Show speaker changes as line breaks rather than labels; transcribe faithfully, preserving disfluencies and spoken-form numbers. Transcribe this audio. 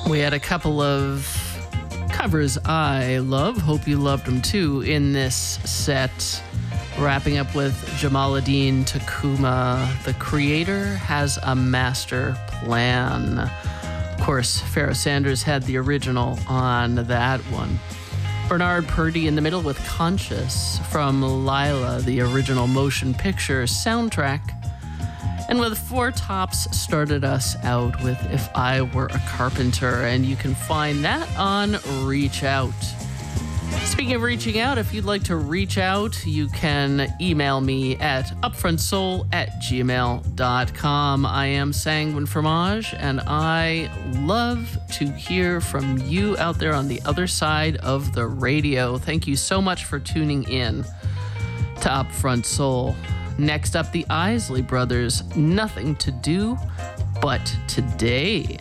We had a couple of covers I love. Hope you loved them too in this set. Wrapping up with Jamaaladeen Tacuma. The Creator Has a Master Plan. Of course, Pharoah Sanders had the original on that one. Bernard Purdie in the middle with Conscious from Lila, the original motion picture soundtrack. And with Four Tops started us out with If I Were a Carpenter, and you can find that on Reach Out. Speaking of reaching out, if you'd like to reach out, you can email me at upfrontsoul at gmail dot com. I am Sanguine Fromage, and I love to hear from you out there on the other side of the radio. Thank you so much for tuning in to Upfront Soul. Next up, the Isley Brothers, Nothing to Do But Today.